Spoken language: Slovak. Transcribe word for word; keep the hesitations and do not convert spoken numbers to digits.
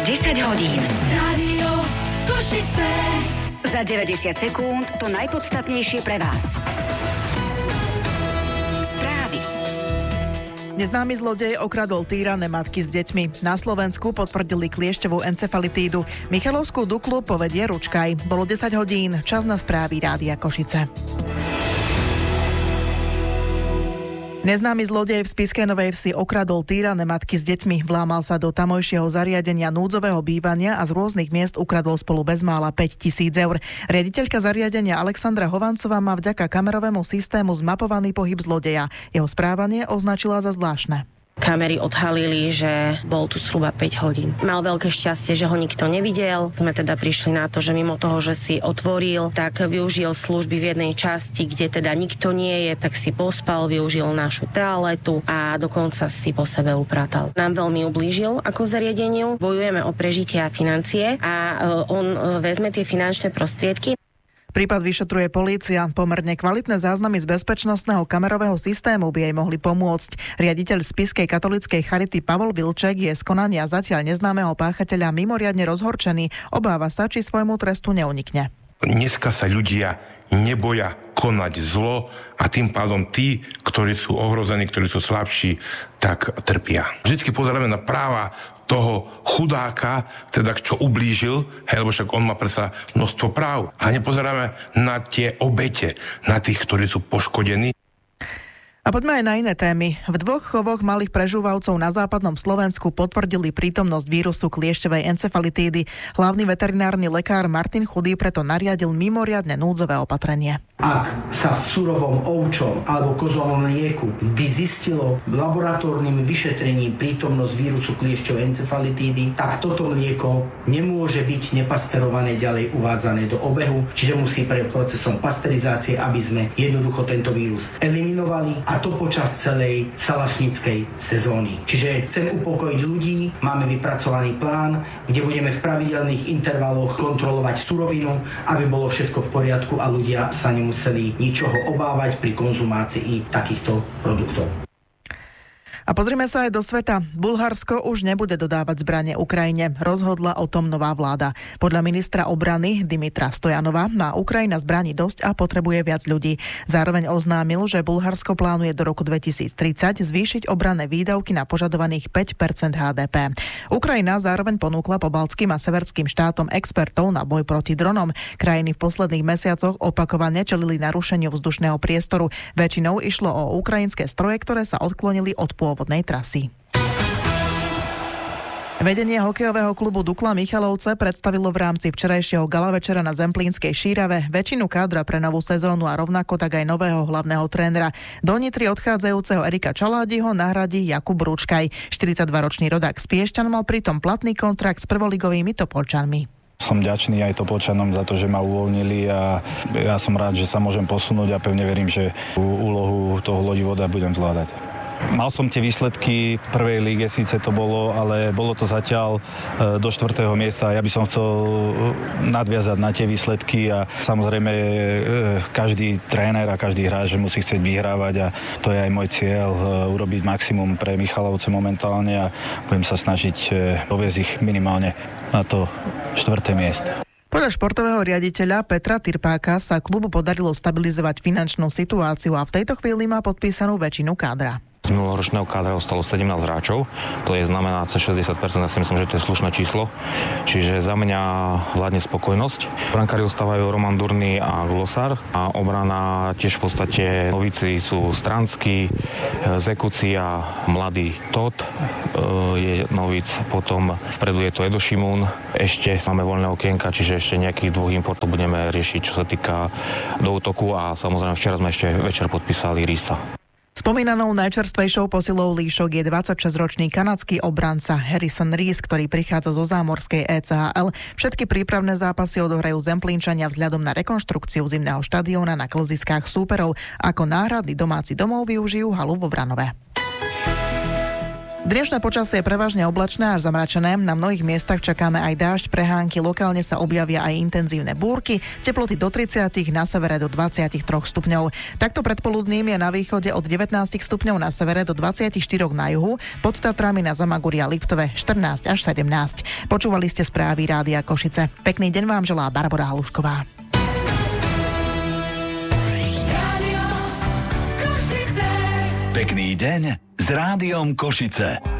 desať hodín. Rádio Košice. Za deväťdesiat sekúnd to najpodstatnejšie pre vás. Správy. Neznámy zlodej okradol týrané matky s deťmi. Na Slovensku potvrdili kliešťovú encefalitídu. Michalovskú Duklu povedie Ručkaj. Bolo desať hodín, čas na správy Rádia Košice. Neznámy zlodej v Spišskej Novej Vsi okradol týrané matky s deťmi. Vlámal sa do tamojšieho zariadenia núdzového bývania a z rôznych miest ukradol spolu bezmála päť tisíc eur. Riaditeľka zariadenia Alexandra Hovancová má vďaka kamerovému systému zmapovaný pohyb zlodeja. Jeho správanie označila za zvláštne. Kamery odhalili, že bol tu zhruba päť hodín. Mal veľké šťastie, že ho nikto nevidel. Sme teda prišli na to, že mimo toho, že si otvoril, tak využil služby v jednej časti, kde teda nikto nie je, tak si pospal, využil našu toaletu a dokonca si po sebe upratal. Nám veľmi ublížil ako zariadeniu. Bojujeme o prežitie a financie a on vezme tie finančné prostriedky. Prípad vyšetruje polícia. Pomerne kvalitné záznamy z bezpečnostného kamerového systému by jej mohli pomôcť. Riaditeľ Spišskej katolíckej charity Pavol Vilček je z konania zatiaľ neznámeho páchateľa mimoriadne rozhorčený. Obáva sa, či svojmu trestu neunikne. Dneska sa ľudia neboja konať zlo a tým pádom tí, ktorí sú ohrození, ktorí sú slabší, tak trpia. Vždycky pozeráme na práva toho chudáka, teda čo ublížil, hej, lebo však on má predsa množstvo práv. A nepozeráme na tie obete, na tých, ktorí sú poškodení. A poďme aj na iné témy. V dvoch chovoch malých prežúvavcov na západnom Slovensku potvrdili prítomnosť vírusu kliešťovej encefalitídy. Hlavný veterinárny lekár Martin Chudý preto nariadil mimoriadne núdzové opatrenie. Ak sa v surovom ovčom alebo kozovom mlieku by zistilo laboratórnym vyšetrením prítomnosť vírusu kliešťovej encefalitídy, tak toto mlieko nemôže byť nepasterované ďalej uvádzané do obehu, čiže musí prejsť procesom pasterizácie, aby sme jednoducho tento vírus eliminovali, a to počas celej salašníckej sezóny. Čiže chcem upokojiť ľudí, máme vypracovaný plán, kde budeme v pravidelných intervaloch kontrolovať surovinu, aby bolo všetko v poriadku a ľudia sa nemuseli ničoho obávať pri konzumácii takýchto produktov. A pozrime sa aj do sveta. Bulharsko už nebude dodávať zbrane Ukrajine. Rozhodla o tom nová vláda. Podľa ministra obrany Dimitra Stojanova má Ukrajina zbraní dosť a potrebuje viac ľudí. Zároveň oznámil, že Bulharsko plánuje do roku dvetisíctridsať zvýšiť obranné výdavky na požadovaných päť percent há dé pé. Ukrajina zároveň ponúkla pobaltským a severským štátom expertov na boj proti dronom. Krajiny v posledných mesiacoch opakovane čelili narušeniu vzdušného priestoru. Väčšinou išlo o ukrajinské stroje, ktoré sa odklonili od pôvodnej vodnej trasy. Vedenie hokejového klubu Dukla Michalovce predstavilo v rámci včerajšieho gala večera na Zemplínskej Šírave väčšinu kádra pre novú sezónu a rovnako tak aj nového hlavného trénera. Do Nitry odchádzajúceho Erika Čaládiho nahradí Jakub Ručkaj. štyridsaťdvaročný rodák z Piešťan mal pritom platný kontrakt s prvoligovými Topolčanmi. Som vďačný aj Topolčanom za to, že ma uvoľnili a ja som rád, že sa môžem posunúť a pevne verím, že úlohu toho Lodivoda budem zvládať. Mal som tie výsledky prvej líge, síce to bolo, ale bolo to zatiaľ do štvrtého miesta. Ja by som chcel nadviazať na tie výsledky a samozrejme každý tréner a každý hráč musí chcieť vyhrávať a to je aj môj cieľ, urobiť maximum pre Michalovce momentálne a budem sa snažiť doviesť ich minimálne na to štvrté miesto. Podľa športového riaditeľa Petra Tirpáka sa klubu podarilo stabilizovať finančnú situáciu a v tejto chvíli má podpísanú väčšinu kádra. Z minuloročného kádra ostalo sedemnásť hráčov, to je znamená cez šesťdesiat percent, ja si myslím, že to je slušné číslo. Čiže za mňa vládne spokojnosť. Brankári ostávajú Roman Durný a Glosár a obrana tiež v podstate novíci sú Stranský, Zekuci a mladý Todd je novíc, potom vpredu je to Edo Šimún, ešte máme voľné okienka, čiže ešte nejakých dvoch importov budeme riešiť, čo sa týka do útoku a samozrejme včera sme ešte večer podpísali Risa. Spomínanou najčerstvejšou posilou líšok je dvadsaťšesťročný kanadský obranca Harrison Rees, ktorý prichádza zo zámorskej é cé há el. Všetky prípravné zápasy odohrajú Zemplínčania vzhľadom na rekonštrukciu zimného štadióna na klziskách súperov. Ako náhradný domáci domov využijú halu vo Vranove. Dnešné počasie je prevažne oblačné až zamračené. Na mnohých miestach čakáme aj dážď, prehánky, lokálne sa objavia aj intenzívne búrky, teploty do tridsať, na severe do dvadsaťtri stupňov. Takto predpoludným je na východe od devätnásť stupňov, na severe do dvadsaťštyri na juhu, pod Tatrami na Zamaguri a Liptove štrnásť až sedemnásť. Počúvali ste správy Rádia Košice. Pekný deň vám želá Barbora Halušková. Pekný deň s Rádiom Košice.